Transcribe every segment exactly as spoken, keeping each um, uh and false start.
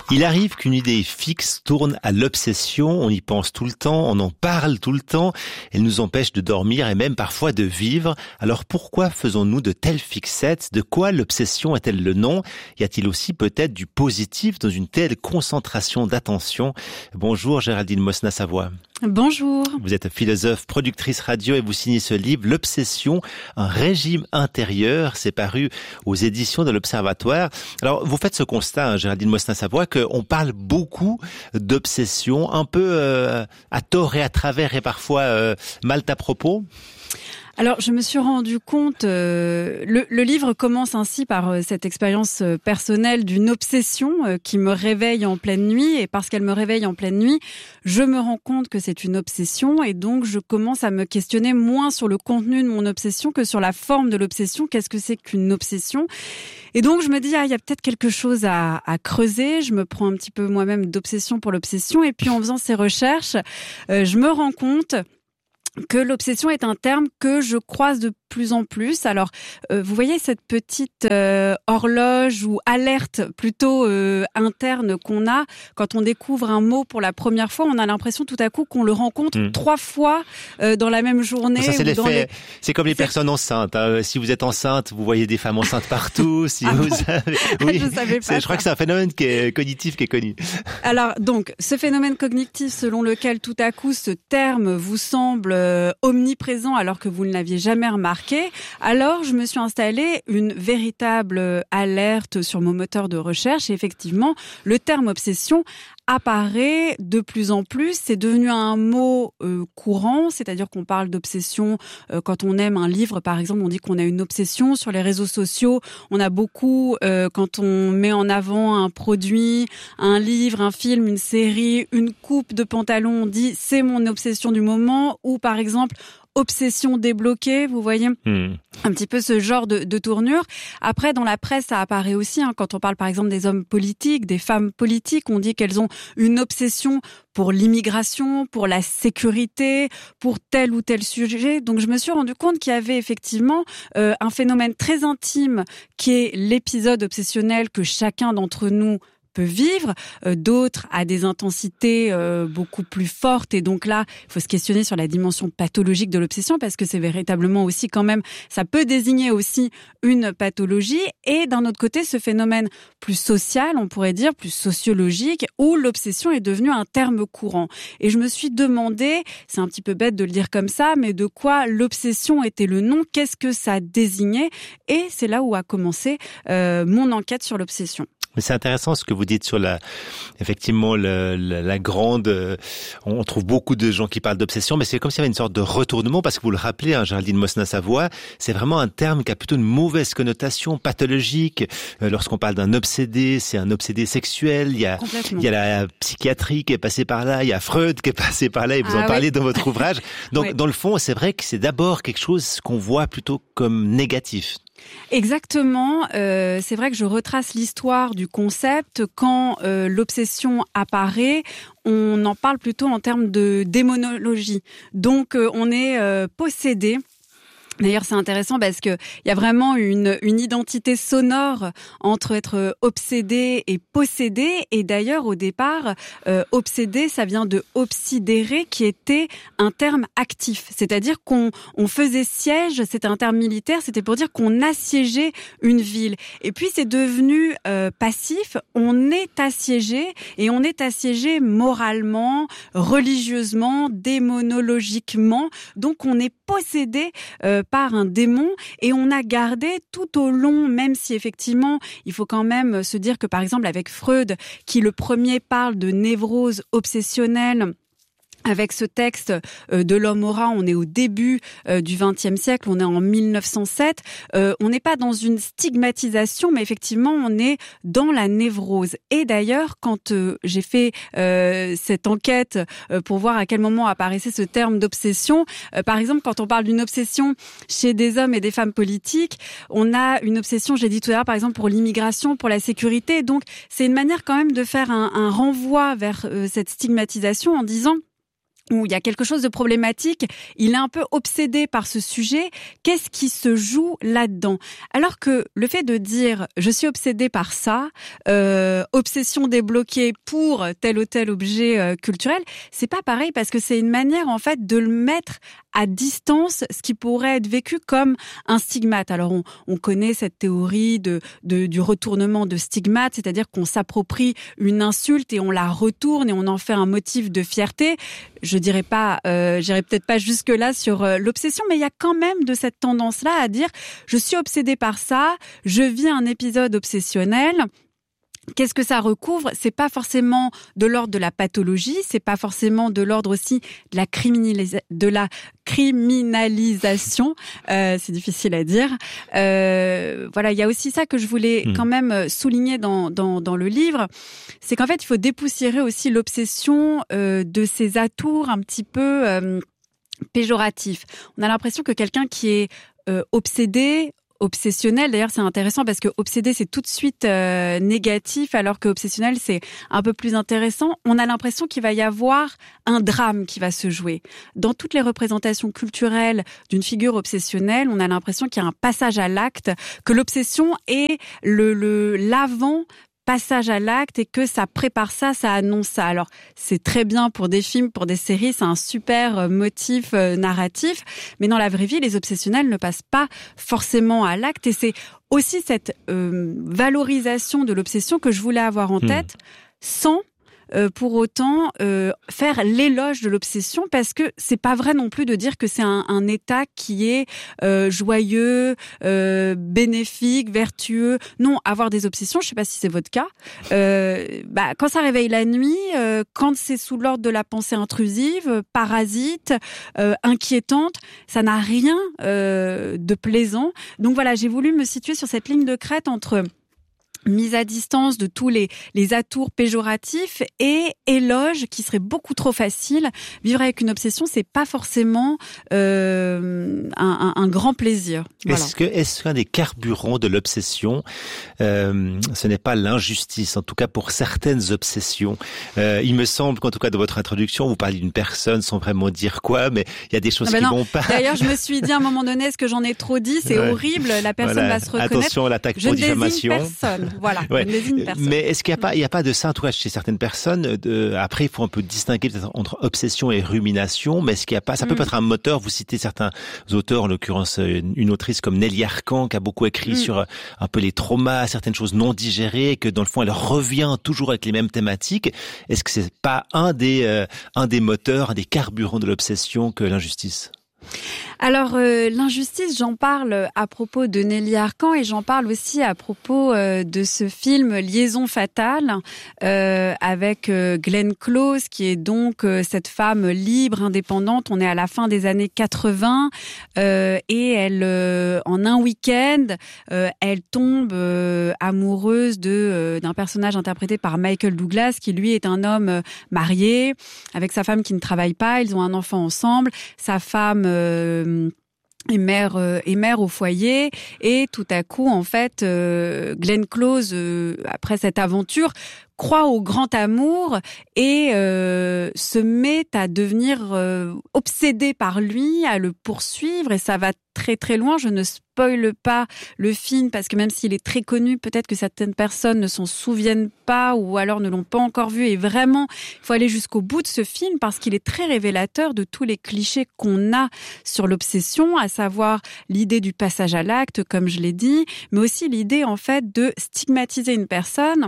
Il arrive qu'une idée fixe tourne à l'obsession, on y pense tout le temps, on en parle tout le temps, elle nous empêche de dormir et même parfois de vivre. Alors pourquoi faisons-nous de telles fixettes? De quoi l'obsession est-elle le nom? Y a-t-il aussi peut-être du positif dans une telle concentration d'attention? Bonjour Géraldine Mosna-Savoie. Bonjour. Vous êtes philosophe, productrice radio et vous signez ce livre, L'Obsession, un régime intérieur. C'est paru aux éditions de l'Observatoire. Alors, vous faites ce constat, hein, Géraldine Mosna-Savoie, qu'on parle beaucoup d'obsession, un peu euh, à tort et à travers et parfois euh, mal à propos. Alors, je me suis rendu compte, euh, le, le livre commence ainsi par euh, cette expérience euh, personnelle d'une obsession euh, qui me réveille en pleine nuit. Et parce qu'elle me réveille en pleine nuit, je me rends compte que c'est une obsession. Et donc, je commence à me questionner moins sur le contenu de mon obsession que sur la forme de l'obsession. Qu'est-ce que c'est qu'une obsession ? Et donc, je me dis, ah, il y a peut-être quelque chose à, à creuser. Je me prends un petit peu moi-même d'obsession pour l'obsession. Et puis, en faisant ces recherches, euh, je me rends compte que l'obsession est un terme que je croise de plus en plus. Alors, euh, vous voyez cette petite euh, horloge ou alerte plutôt euh, interne qu'on a quand on découvre un mot pour la première fois. On a l'impression tout à coup qu'on le rencontre mmh. trois fois euh, dans la même journée. Ça, c'est ou dans l'effet. Les... C'est comme les c'est... personnes enceintes. Hein. Si vous êtes enceinte, vous voyez des femmes enceintes partout. Si ah vous bon avez... oui, je savais pas. Je crois que c'est un phénomène qui est cognitif qui est connu. Alors, donc, ce phénomène cognitif selon lequel tout à coup ce terme vous semble euh, omniprésent alors que vous ne l'aviez jamais remarqué. Alors, je me suis installé une véritable alerte sur mon moteur de recherche et effectivement, le terme obsession apparaît de plus en plus. C'est devenu un mot euh, courant, c'est-à-dire qu'on parle d'obsession euh, quand on aime un livre, par exemple, on dit qu'on a une obsession. Sur les réseaux sociaux, on a beaucoup, euh, quand on met en avant un produit, un livre, un film, une série, une coupe de pantalon, on dit « c'est mon obsession du moment » ou par exemple « obsession débloquée », vous voyez mmh. un petit peu ce genre de, de tournure. Après, dans la presse, ça apparaît aussi. Hein, quand on parle par exemple des hommes politiques, des femmes politiques, on dit qu'elles ont une obsession pour l'immigration, pour la sécurité, pour tel ou tel sujet. Donc je me suis rendu compte qu'il y avait effectivement euh, un phénomène très intime qui est l'épisode obsessionnel que chacun d'entre nous peut vivre, euh, d'autres à des intensités euh, beaucoup plus fortes et donc là, il faut se questionner sur la dimension pathologique de l'obsession parce que c'est véritablement aussi quand même, ça peut désigner aussi une pathologie et d'un autre côté, ce phénomène plus social, on pourrait dire, plus sociologique où l'obsession est devenue un terme courant. Et je me suis demandé, c'est un petit peu bête de le dire comme ça, mais de quoi l'obsession était le nom, qu'est-ce que ça désignait et c'est là où a commencé euh, mon enquête sur l'obsession. Mais c'est intéressant ce que vous dites sur la, effectivement, la, la, la grande, euh, on trouve beaucoup de gens qui parlent d'obsession, mais c'est comme s'il y avait une sorte de retournement, parce que vous le rappelez, hein, Géraldine Mosna-Savoie, c'est vraiment un terme qui a plutôt une mauvaise connotation pathologique. Euh, lorsqu'on parle d'un obsédé, c'est un obsédé sexuel, il y a, il y a la psychiatrie qui est passée par là, il y a Freud qui est passé par là, et vous ah, en parlez oui. dans votre ouvrage. Donc, oui. dans le fond, c'est vrai que c'est d'abord quelque chose qu'on voit plutôt comme négatif. Exactement. Euh, c'est vrai que je retrace l'histoire du concept. Quand euh, l'obsession apparaît, on en parle plutôt en termes de démonologie. Donc, euh, on est euh, possédé. D'ailleurs, c'est intéressant parce que il y a vraiment une une identité sonore entre être obsédé et possédé. Et d'ailleurs, au départ, euh, obsédé, ça vient de obsidere, qui était un terme actif. C'est-à-dire qu'on on faisait siège. C'était un terme militaire. C'était pour dire qu'on assiégeait une ville. Et puis, c'est devenu euh, passif. On est assiégé et on est assiégé moralement, religieusement, démonologiquement. Donc, on est possédé euh, par un démon et on a gardé tout au long, même si effectivement il faut quand même se dire que par exemple avec Freud qui le premier parle de névrose obsessionnelle, avec ce texte euh, de l'homme aura, on est au début euh, du vingtième siècle, on est en mille neuf cent sept. Euh, on n'est pas dans une stigmatisation, mais effectivement, on est dans la névrose. Et d'ailleurs, quand euh, j'ai fait euh, cette enquête euh, pour voir à quel moment apparaissait ce terme d'obsession, euh, par exemple, quand on parle d'une obsession chez des hommes et des femmes politiques, on a une obsession, j'ai dit tout à l'heure, par exemple, pour l'immigration, pour la sécurité. Donc, c'est une manière quand même de faire un, un renvoi vers euh, cette stigmatisation en disant où il y a quelque chose de problématique, il est un peu obsédé par ce sujet, qu'est-ce qui se joue là-dedans? Alors que le fait de dire « je suis obsédé par ça euh, », obsession débloquée pour tel ou tel objet euh, culturel, c'est pas pareil parce que c'est une manière en fait de le mettre à distance, ce qui pourrait être vécu comme un stigmate. Alors on, on connaît cette théorie de, de du retournement de stigmate, c'est-à-dire qu'on s'approprie une insulte et on la retourne et on en fait un motif de fierté. Je dirais pas, euh, j'irais peut-être pas jusque là sur euh, l'obsession, mais il y a quand même de cette tendance-là à dire je suis obsédé par ça, je vis un épisode obsessionnel. Qu'est-ce que ça recouvre? C'est pas forcément de l'ordre de la pathologie, c'est pas forcément de l'ordre aussi de la criminalisa- de la criminalisation. Euh, c'est difficile à dire. Euh, voilà, il y a aussi ça que je voulais mmh. quand même souligner dans dans dans le livre, c'est qu'en fait il faut dépoussiérer aussi l'obsession euh, de ces atours un petit peu euh, péjoratifs. On a l'impression que quelqu'un qui est euh, obsédé obsessionnel, d'ailleurs c'est intéressant parce que obsédé c'est tout de suite euh, négatif alors que obsessionnel c'est un peu plus intéressant. On a l'impression qu'il va y avoir un drame qui va se jouer. Dans toutes les représentations culturelles d'une figure obsessionnelle, on a l'impression qu'il y a un passage à l'acte, que l'obsession est le, le l'avant passage à l'acte et que ça prépare ça, ça annonce ça. Alors, c'est très bien pour des films, pour des séries, c'est un super motif euh, narratif, mais dans la vraie vie, les obsessionnels ne passent pas forcément à l'acte et c'est aussi cette euh, valorisation de l'obsession que je voulais avoir en tête, mmh. sans Euh, pour autant euh, faire l'éloge de l'obsession, parce que c'est pas vrai non plus de dire que c'est un, un état qui est euh, joyeux, euh, bénéfique, vertueux. Non, avoir des obsessions, je sais pas si c'est votre cas, euh, bah, quand ça réveille la nuit, euh, quand c'est sous l'ordre de la pensée intrusive, parasite, euh, inquiétante, ça n'a rien euh, de plaisant. Donc voilà, j'ai voulu me situer sur cette ligne de crête entre mise à distance de tous les, les atours péjoratifs et éloge qui serait beaucoup trop facile. Vivre avec une obsession, c'est pas forcément euh, un, un, un grand plaisir. Voilà. Est-ce que est-ce qu'un des carburants de l'obsession, euh, ce n'est pas l'injustice, en tout cas pour certaines obsessions. Euh, il me semble qu'en tout cas dans votre introduction, vous parlez d'une personne sans vraiment dire quoi, mais il y a des choses ah ben qui non. vont pas. D'ailleurs, je me suis dit à un moment donné, est-ce que j'en ai trop dit? C'est ouais. horrible, la personne voilà. va se reconnaître. Attention à l'attaque pour diffamation. Je ne désigne personne. Voilà, ouais. je ne désigne personne. Mais est-ce qu'il n'y a pas, il y a pas de ça, en tout cas chez certaines personnes. De, après, il faut un peu distinguer peut-être entre obsession et rumination. Mais est-ce qu'il n'y a pas, ça peut mmh. être un moteur. Vous citez certains auteurs, en l'occurrence une autrice comme Nelly Arcan, qui a beaucoup écrit mmh. sur un peu les traumas, certaines choses non digérées, et que dans le fond, elle revient toujours avec les mêmes thématiques. Est-ce que c'est pas un des, euh, un des moteurs, un des carburants de l'obsession que l'injustice? Alors, euh, l'injustice, j'en parle à propos de Nelly Arcan et j'en parle aussi à propos euh, de ce film Liaison fatale euh, avec euh, Glenn Close, qui est donc euh, cette femme libre, indépendante. On est à la fin des années quatre-vingts euh, et elle, euh, en un week-end, euh, elle tombe euh, amoureuse de euh, d'un personnage interprété par Michael Douglas, qui lui est un homme euh, marié avec sa femme qui ne travaille pas. Ils ont un enfant ensemble. Sa femme euh, est mère euh, est mère au foyer et tout à coup en fait euh, Glenn Close euh, après cette aventure croit au grand amour et euh, se met à devenir euh, obsédé par lui, à le poursuivre, et ça va très très loin. Je ne spoile pas le film parce que même s'il est très connu, peut-être que certaines personnes ne s'en souviennent pas ou alors ne l'ont pas encore vu, et vraiment il faut aller jusqu'au bout de ce film parce qu'il est très révélateur de tous les clichés qu'on a sur l'obsession, à savoir l'idée du passage à l'acte, comme je l'ai dit, mais aussi l'idée en fait de stigmatiser une personne.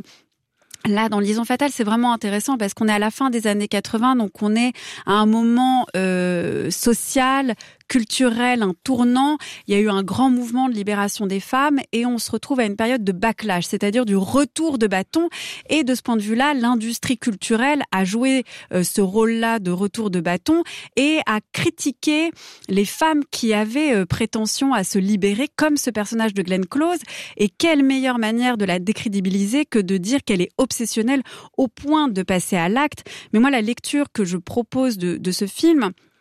Là, dans Liaison fatale, c'est vraiment intéressant parce qu'on est à la fin des années quatre-vingts, donc on est à un moment euh, social, culturel, un tournant. Il y a eu un grand mouvement de libération des femmes et on se retrouve à une période de backlash, c'est-à-dire du retour de bâton. Et de ce point de vue-là, l'industrie culturelle a joué euh, ce rôle-là de retour de bâton et a critiqué les femmes qui avaient euh, prétention à se libérer, comme ce personnage de Glenn Close. Et quelle meilleure manière de la décrédibiliser que de dire qu'elle est obsessionnelle au point de passer à l'acte. Mais moi, la lecture que je propose de, de ce film,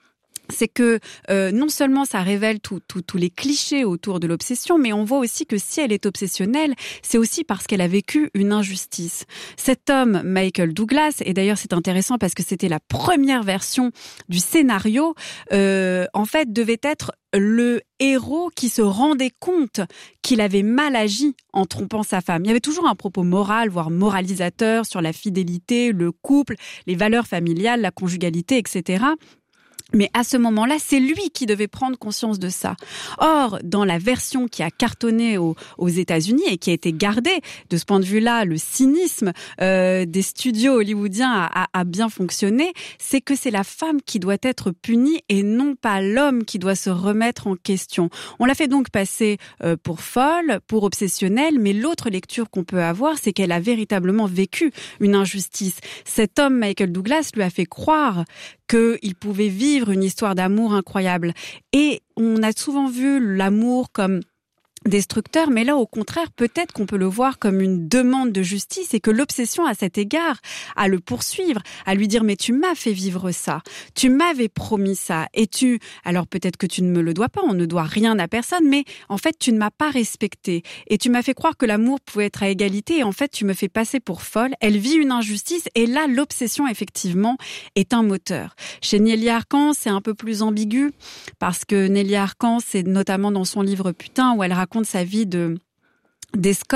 c'est que euh, non seulement ça révèle tous tout, tout les clichés autour de l'obsession, mais on voit aussi que si elle est obsessionnelle, c'est aussi parce qu'elle a vécu une injustice. Cet homme, Michael Douglas, et d'ailleurs c'est intéressant parce que c'était la première version du scénario, euh, en fait devait être le héros qui se rendait compte qu'il avait mal agi en trompant sa femme. Il y avait toujours un propos moral, voire moralisateur sur la fidélité, le couple, les valeurs familiales, la conjugalité, et cetera. Mais à ce moment-là, c'est lui qui devait prendre conscience de ça. Or, dans la version qui a cartonné aux, aux États-Unis et qui a été gardée, de ce point de vue-là, le cynisme euh, des studios hollywoodiens a, a, a bien fonctionné, c'est que c'est la femme qui doit être punie et non pas l'homme qui doit se remettre en question. On l'a fait donc passer euh, pour folle, pour obsessionnelle, mais l'autre lecture qu'on peut avoir, c'est qu'elle a véritablement vécu une injustice. Cet homme, Michael Douglas, lui a fait croire qu'il pouvait vivre une histoire d'amour incroyable. Et on a souvent vu l'amour comme destructeur, mais là, au contraire, peut-être qu'on peut le voir comme une demande de justice et que l'obsession à cet égard, à le poursuivre, à lui dire « mais tu m'as fait vivre ça, tu m'avais promis ça, et tu... alors peut-être que tu ne me le dois pas, on ne doit rien à personne, mais en fait, tu ne m'as pas respecté et tu m'as fait croire que l'amour pouvait être à égalité et en fait, tu me fais passer pour folle. » Elle vit une injustice et là, l'obsession, effectivement, est un moteur. Chez Nelly Arcan, c'est un peu plus ambigu parce que Nelly Arcan, c'est notamment dans son livre « Putain » où elle raconte raconte sa vie de d'escorte.